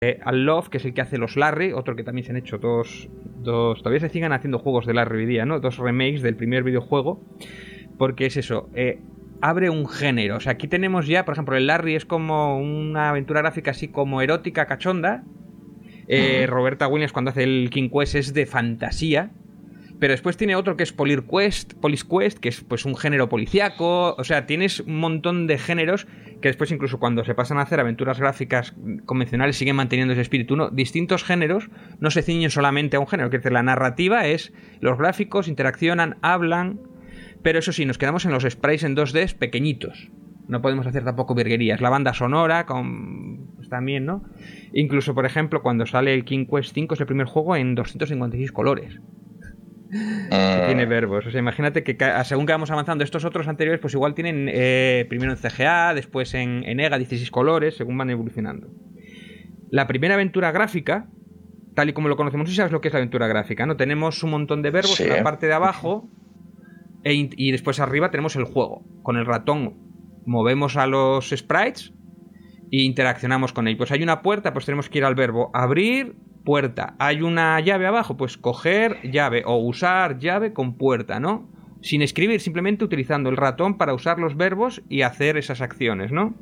al Love, que es el que hace los Larry, otro que también se han hecho dos todavía se siguen haciendo juegos de Larry hoy día, ¿no? 2 remakes del primer videojuego, porque es eso, abre un género. O sea, aquí tenemos ya, por ejemplo, el Larry es como una aventura gráfica así como erótica, cachonda. Roberta Williams, cuando hace el King Quest, es de fantasía. Pero después tiene otro que es Police Quest, que es pues un género policíaco. O sea, tienes un montón de géneros que después, incluso cuando se pasan a hacer aventuras gráficas convencionales, siguen manteniendo ese espíritu, ¿no? Distintos géneros no se ciñen solamente a un género. Quiere decir, la narrativa es, los gráficos interaccionan, hablan, pero eso sí, nos quedamos en los sprites en 2D pequeñitos. No podemos hacer tampoco virguerías. La banda sonora, pues también, ¿no? Incluso, por ejemplo, cuando sale el King Quest 5 es el primer juego en 256 colores. Que tiene verbos. O sea, imagínate que según que vamos avanzando, estos otros anteriores, pues igual tienen primero en CGA, después en EGA 16 colores, según van evolucionando. La primera aventura gráfica, tal y como lo conocemos, ¿sí sabes lo que es la aventura gráfica, no? Tenemos un montón de verbos en la parte de abajo y después arriba tenemos el juego. Con el ratón movemos a los sprites e interaccionamos con ellos. Pues hay una puerta, pues tenemos que ir al verbo abrir puerta. Hay una llave abajo, pues coger llave o usar llave con puerta, ¿no? Sin escribir, simplemente utilizando el ratón para usar los verbos y hacer esas acciones, ¿no?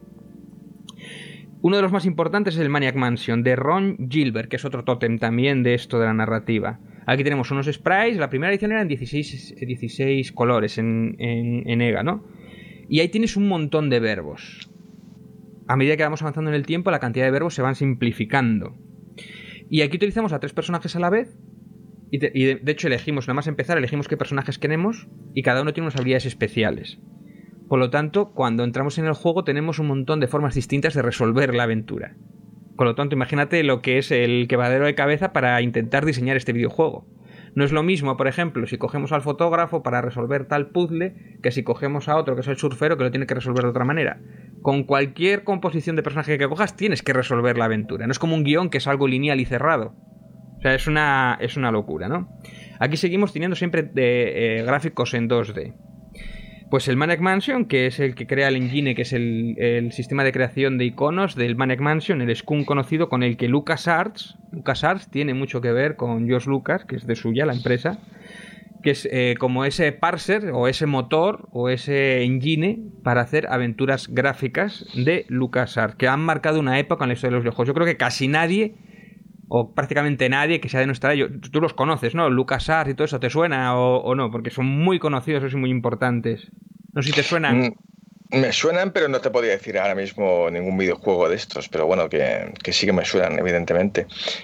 Uno de los más importantes es el Maniac Mansion de Ron Gilbert, que es otro tótem también de esto de la narrativa. Aquí tenemos unos sprites, la primera edición eran 16 colores en EGA, ¿no? Y ahí tienes un montón de verbos. A medida que vamos avanzando en el tiempo, la cantidad de verbos se van simplificando. Y aquí utilizamos a 3 personajes a la vez. Y de hecho elegimos, nada más empezar, elegimos qué personajes queremos. Y cada uno tiene unas habilidades especiales. Por lo tanto, cuando entramos en el juego tenemos un montón de formas distintas de resolver la aventura. Por lo tanto, imagínate lo que es el quebradero de cabeza para intentar diseñar este videojuego. No es lo mismo, por ejemplo, si cogemos al fotógrafo para resolver tal puzzle, que si cogemos a otro que es el surfero que lo tiene que resolver de otra manera. Con cualquier composición de personaje que cojas tienes que resolver la aventura. No es como un guión que es algo lineal y cerrado. O sea, es una locura, ¿no? Aquí seguimos teniendo siempre gráficos en 2D. Pues el Maniac Mansion, que es el que crea el engine, que es el sistema de creación de iconos del Maniac Mansion, el Scum conocido, con el que LucasArts tiene mucho que ver con George Lucas, que es de suya la empresa, que es como ese parser o ese motor o ese engine para hacer aventuras gráficas de LucasArts, que han marcado una época en la historia de los videojuegos. Yo creo que casi nadie, o prácticamente nadie que sea de nuestra edad, tú los conoces, ¿no? LucasArts y todo eso, ¿te suena o no? Porque son muy conocidos y muy importantes. No sé si te suenan. Me suenan, pero no te podría decir ahora mismo ningún videojuego de estos, pero bueno, que sí que me suenan, evidentemente.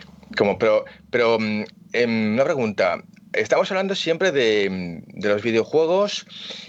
Pero una pregunta. Estamos hablando siempre de los videojuegos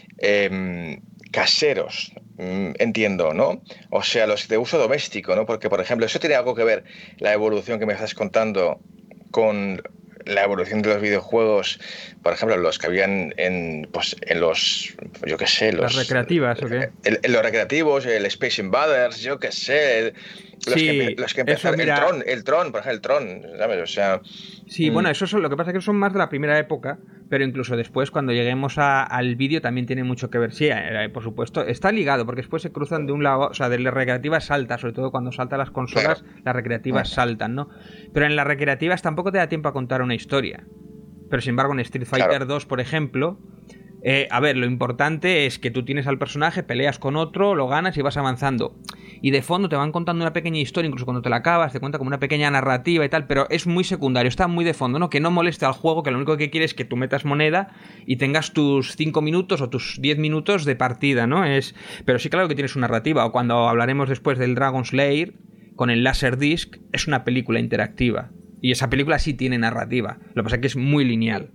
caseros, entiendo, ¿no? O sea, los de uso doméstico, ¿no? Porque, por ejemplo, eso tiene algo que ver, la evolución que me estás contando, con la evolución de los videojuegos, por ejemplo, los que habían en los, yo qué sé, ¿Las recreativas o qué? Los recreativos, el Space Invaders, yo qué sé, los que empezaron, el Tron, por ejemplo, el Tron, ¿sabes? O sea... Sí, bueno, eso es lo que pasa, que son más de la primera época, pero incluso después, cuando lleguemos al vídeo, también tiene mucho que ver. Sí, por supuesto, está ligado, porque después se cruzan de un lado, o sea, de las recreativas salta, sobre todo cuando saltan las consolas, claro. Las recreativas saltan, ¿no? Pero en las recreativas tampoco te da tiempo a contar una historia. Pero sin embargo, en Street Fighter 2, por ejemplo, a ver, lo importante es que tú tienes al personaje, peleas con otro, lo ganas y vas avanzando. Y de fondo te van contando una pequeña historia, incluso cuando te la acabas, te cuenta como una pequeña narrativa y tal, pero es muy secundario, está muy de fondo, ¿no? Que no moleste al juego, que lo único que quiere es que tú metas moneda y tengas tus 5 minutos o tus 10 minutos de partida, ¿no? Pero sí, claro que tienes una narrativa. O cuando hablaremos después del Dragon Slayer, con el Laserdisc, es una película interactiva. Y esa película sí tiene narrativa. Lo que pasa es que es muy lineal.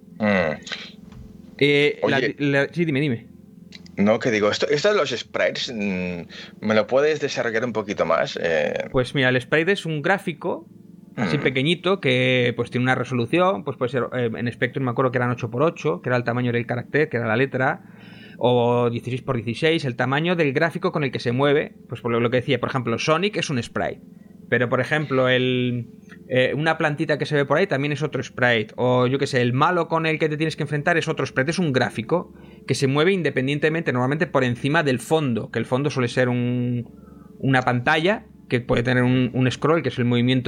Sí, dime. No, que digo, esto de los sprites, ¿me lo puedes desarrollar un poquito más? Pues mira, el sprite es un gráfico así pequeñito que pues tiene una resolución, pues puede ser, en Spectrum me acuerdo que eran 8x8, que era el tamaño del carácter, que era la letra, o 16x16, el tamaño del gráfico con el que se mueve. Pues por lo que decía, por ejemplo, Sonic es un sprite. Pero, por ejemplo, una plantita que se ve por ahí también es otro sprite. O yo qué sé, el malo con el que te tienes que enfrentar es otro sprite. Es un gráfico que se mueve independientemente, normalmente por encima del fondo. Que el fondo suele ser una pantalla que puede tener un scroll, que es el movimiento